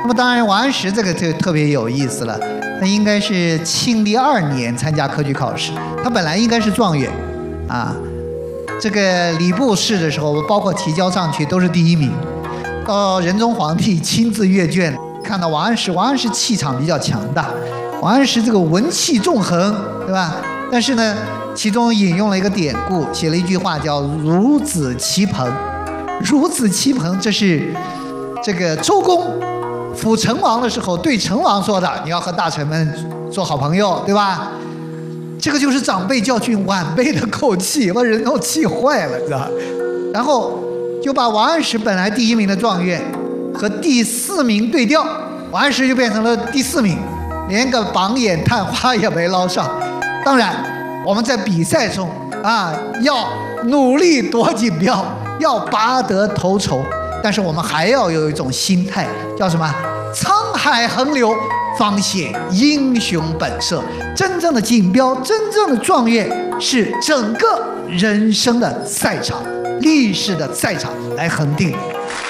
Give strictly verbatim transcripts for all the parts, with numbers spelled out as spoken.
那么当然，王安石这个就特别有意思了，他应该是庆历二年参加科举考试，他本来应该是状元，啊，这个礼部试的时候，包括提交上去都是第一名。到仁宗皇帝亲自阅卷，看到王安石，王安石气场比较强大，王安石这个文气纵横，对吧？但是呢，其中引用了一个典故，写了一句话叫“孺子棋朋”。孺子棋朋，这是这个周公辅成王的时候对成王说的，你要和大臣们做好朋友，对吧？这个就是长辈教训晚辈的口气，把人都气坏了，知道吧？然后就把王安石本来第一名的状元和第四名对调，王安石就变成了第四名，连个榜眼探花也没捞上。当然，我们在比赛中啊，要努力夺锦标，要拔得头筹，但是我们还要有一种心态，叫什么？沧海横流，方显英雄本色。真正的锦标，真正的状元，是整个人生的赛场、历史的赛场来恒定的。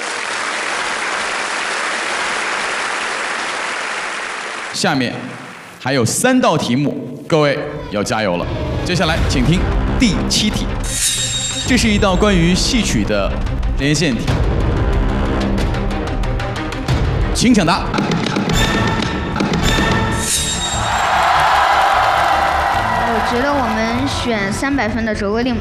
下面还有三道题目，各位要加油了。接下来，请听第七题，这是一道关于戏曲的连线题，请抢答。 我觉得我们选三百分的折桂令。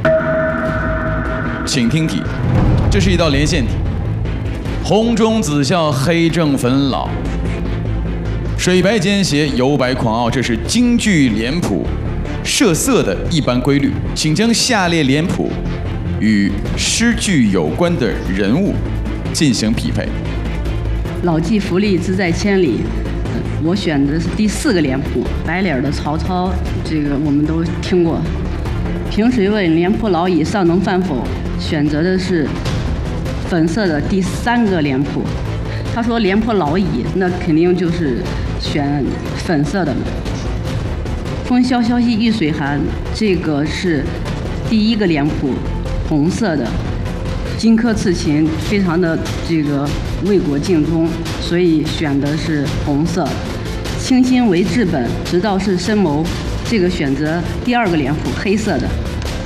请听题，这是一道连线题，红中紫笑，黑正粉老。水白兼斜，油白狂傲，这是京剧脸谱设色的一般规律。请将下列脸谱与诗句有关的人物进行匹配。 老骥伏枥，志在千里。我选的是第四个脸谱，白脸的曹操，这个我们都听过。平时问廉颇老矣，尚能饭否？选择的是粉色的第三个脸谱。他说廉颇老矣，那肯定就是选粉色的了。风萧萧兮易水寒，这个是第一个脸谱，红色的。荆轲刺秦，非常的这个为国尽忠，所以选的是红色。清心为治本，直道是深谋，这个选择第二个脸谱，黑色的。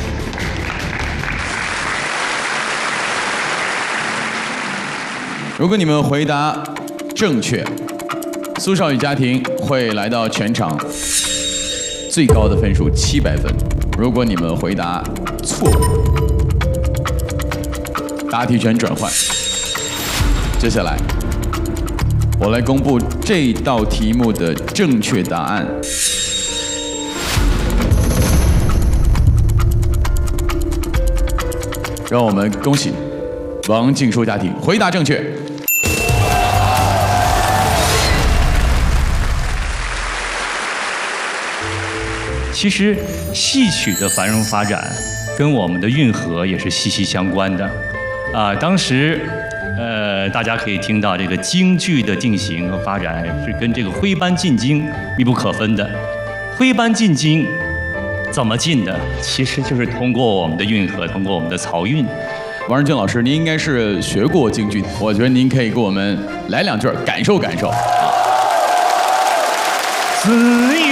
如果你们回答正确，苏少宇家庭会来到全场最高的分数七百分。如果你们回答错误，答题权转换。接下来，我来公布这道题目的正确答案。让我们恭喜王静书家庭回答正确。 其实，戏曲的繁荣发展跟我们的运河也是息息相关的。啊，当时，呃，大家可以听到这个京剧的定型和发展是跟这个徽班进京密不可分的。徽班进京怎么进的？其实就是通过我们的运河，通过我们的漕运。 王仁俊老师，您应该是学过京剧，我觉得您可以给我们来两句，感受感受。 子